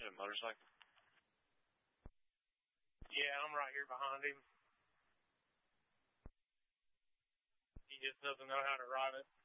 In a motorcycle? Yeah, I'm right here behind him. He just doesn't know how to ride it.